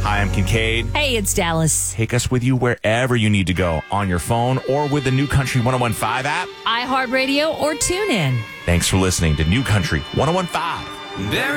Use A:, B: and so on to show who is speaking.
A: Hi, I'm Kincaid.
B: Hey, it's Dallas.
A: Take us with you wherever you need to go on your phone or with the New Country 1015 app.
B: iHeartRadio or TuneIn.
A: Thanks for listening to New Country 1015.